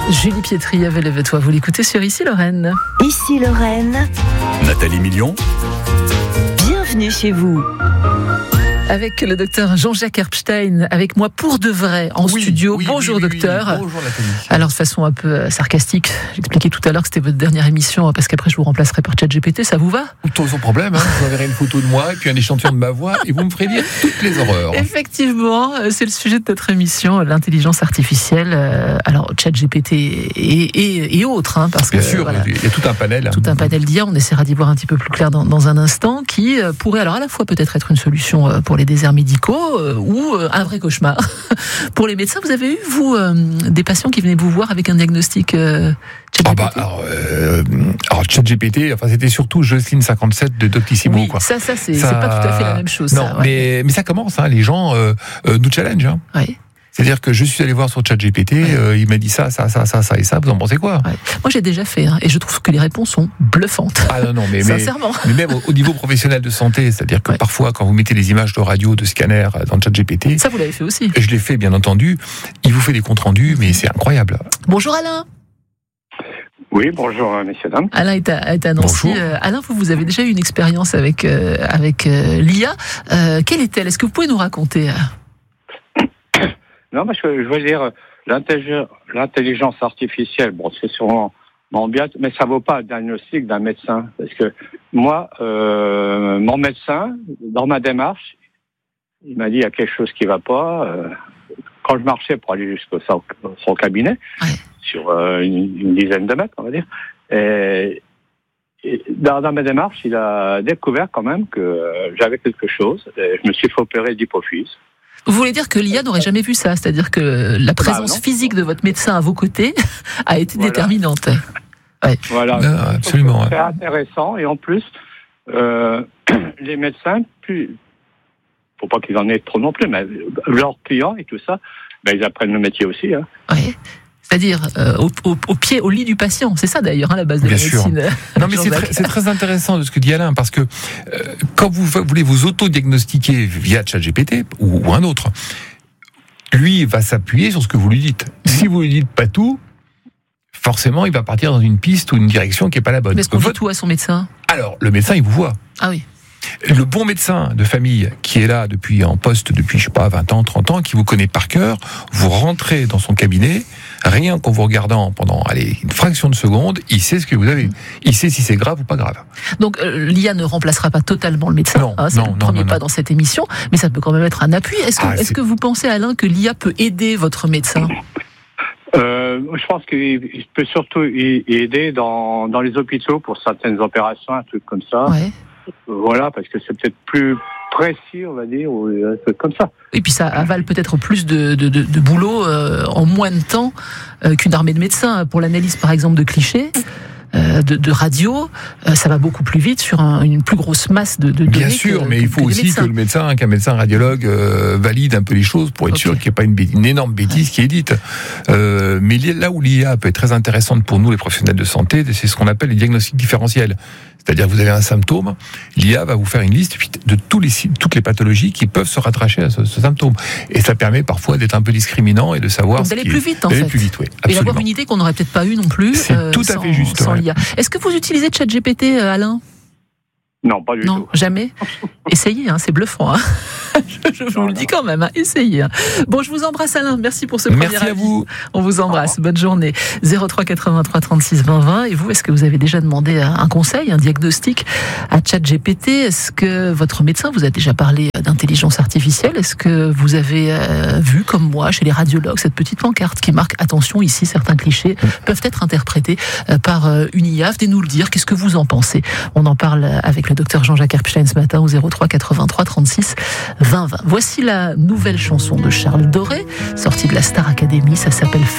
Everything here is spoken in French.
Julie Pietri avait Lève-toi, vous l'écoutez sur Ici Lorraine. Ici Lorraine. Nathalie Million. Bienvenue chez vous. Avec le docteur Jean-Jacques Herbstein, avec moi pour de vrai en studio. Bonjour docteur. Bonjour Nathalie. Alors de façon un peu sarcastique, j'expliquais tout à l'heure que c'était votre dernière émission parce qu'après je vous remplacerai par ChatGPT, ça vous va ? Sans problème, vous enverrez une photo de moi et puis un échantillon de ma voix et vous me ferez dire toutes les horreurs. Effectivement, c'est le sujet de notre émission, l'intelligence artificielle. Alors ChatGPT et autres, parce Bien que sûr, voilà, il y a tout un panel. Tout un panel d'IA, on essaiera d'y voir un petit peu plus clair dans un instant, qui pourrait alors à la fois peut-être être une solution pour les déserts médicaux ou un vrai cauchemar pour les médecins. Vous avez eu, vous, des patients qui venaient vous voir avec un diagnostic ChatGPT? Alors ChatGPT, c'était surtout Jocelyne 57 de Doctissimo. Oui, quoi. ça c'est pas tout à fait la même chose. Non, mais ça commence, les gens nous challenge. Oui. C'est-à-dire que je suis allé voir sur ChatGPT, il m'a dit ça et ça, vous en pensez quoi ? Moi j'ai déjà fait, et je trouve que les réponses sont bluffantes. Ah non, mais sincèrement. Mais même au niveau professionnel de santé, c'est-à-dire que parfois quand vous mettez des images de radio, de scanner dans ChatGPT... Ça vous l'avez fait aussi ? Je l'ai fait bien entendu, il vous fait des comptes rendus, mais c'est incroyable. Bonjour Alain. Oui, bonjour messieurs, dames. Alain est à Nancy. Alain, vous avez déjà eu une expérience avec l'IA. Quelle est-elle ? Est-ce que vous pouvez nous raconter ? Non, parce que je veux dire, l'intelligence artificielle, c'est sûrement bien, mais ça vaut pas le diagnostic d'un médecin. Parce que moi, mon médecin, dans ma démarche, il m'a dit il y a quelque chose qui va pas. Quand je marchais pour aller jusqu'au son cabinet, sur une dizaine de mètres, on va dire, et dans ma démarche, il a découvert quand même que j'avais quelque chose. Et je me suis fait opérer d'hypophyse. Vous voulez dire que l'IA n'aurait jamais vu ça, c'est-à-dire que la présence physique de votre médecin à vos côtés a été déterminante. Voilà, absolument. C'est intéressant, et en plus, les médecins, faut pas qu'ils en aient trop non plus, mais leurs clients et tout ça, ils apprennent le métier aussi. Oui. C'est-à-dire au lit du patient, c'est ça d'ailleurs la base de la médecine. Non, mais c'est très intéressant de ce que dit Alain, parce que quand vous voulez vous auto-diagnostiquer via ChatGPT ou un autre, lui va s'appuyer sur ce que vous lui dites. Si vous lui dites pas tout, forcément il va partir dans une piste ou une direction qui est pas la bonne. Mais est-ce qu'on dit tout à son médecin ? Alors le médecin il vous voit. Ah oui. Le bon médecin de famille qui est là en poste depuis, 20 ans, 30 ans, qui vous connaît par cœur, vous rentrez dans son cabinet, rien qu'en vous regardant pendant, une fraction de seconde, il sait ce que vous avez. Il sait si c'est grave ou pas grave. Donc, l'IA ne remplacera pas totalement le médecin. C'est le premier pas dans cette émission, mais ça peut quand même être un appui. Est-ce que vous pensez, Alain, que l'IA peut aider votre médecin ? Je pense qu'il peut surtout aider dans les hôpitaux pour certaines opérations, un truc comme ça. Ouais. Voilà, parce que c'est peut-être plus précis, on va dire, ou un truc comme ça. Et puis ça avale peut-être plus de boulot en moins de temps qu'une armée de médecins. Pour l'analyse, par exemple, de clichés, de radio, ça va beaucoup plus vite sur une plus grosse masse de données. Bien sûr, mais il faut aussi qu'un médecin radiologue valide un peu les choses pour être sûr qu'il n'y ait pas une énorme bêtise qui est dite. Mais là où l'IA peut être très intéressante pour nous, les professionnels de santé, c'est ce qu'on appelle les diagnostics différentiels. C'est-à-dire que vous avez un symptôme, l'IA va vous faire une liste de toutes les pathologies qui peuvent se rattacher à ce symptôme. Et ça permet parfois d'être un peu discriminant et de savoir d'aller plus vite, en fait. D'aller plus vite, oui. Et d'avoir une idée qu'on n'aurait peut-être pas eue non plus. C'est tout à fait juste. Sans l'IA. Est-ce que vous utilisez ChatGPT, Alain ? Non, pas du tout. Non, jamais. Essayez, c'est bluffant. Je vous le dis quand même, essayez. Bon, je vous embrasse, Alain. Merci pour ce premier avis. Merci à vous. On vous embrasse. Bonne journée. 03 83 36 20 20. Et vous, est-ce que vous avez déjà demandé un conseil, un diagnostic à ChatGPT ? Est-ce que votre médecin vous a déjà parlé d'intelligence artificielle ? Est-ce que vous avez vu, comme moi, chez les radiologues, cette petite pancarte qui marque « Attention, ici, certains clichés peuvent être interprétés par une IA ». Venez nous le dire. Qu'est-ce que vous en pensez ? On en parle avec le docteur Jean-Jacques Herbstein ce matin au 03 83 36 20 20. Voici la nouvelle chanson de Charles Doré, sortie de la Star Academy, ça s'appelle